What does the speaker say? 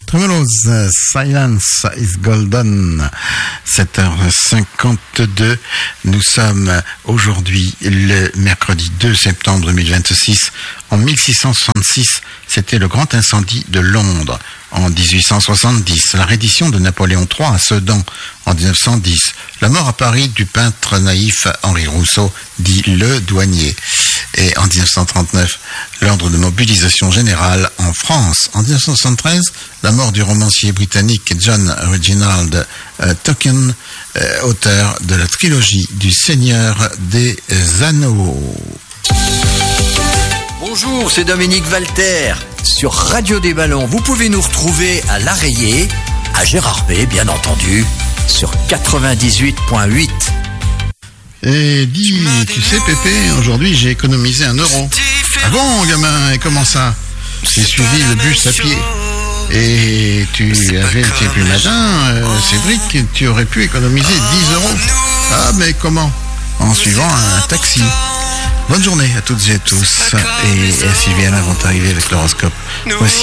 Tremelo's Silence is Golden. 7h52. Nous sommes aujourd'hui le mercredi 2 septembre 2026. En 1666, c'était le grand incendie de Londres. En 1870, la reddition de Napoléon III à Sedan. En 1910, la mort à Paris du peintre naïf Henri Rousseau, dit le douanier. Et en 1939, l'ordre de mobilisation générale en France. En 1973, la mort du romancier britannique John Reginald Tolkien, auteur de la trilogie du Seigneur des Anneaux. Bonjour, c'est Dominique Walter. Sur Radio des Ballons, vous pouvez nous retrouver à l'Arreillé, à Gérardmer, bien entendu, sur 98.8. Et dis, tu sais Pépé, aujourd'hui j'ai économisé 1 euro. Ah bon gamin, et comment ça? J'ai suivi le bus à pied. Et tu avais le pied plus matin, Cédric, tu aurais pu économiser 10 euros. Ah mais comment? En suivant un taxi. Bonne journée à toutes et à tous. Et Sylviana vont arriver avec l'horoscope. Voici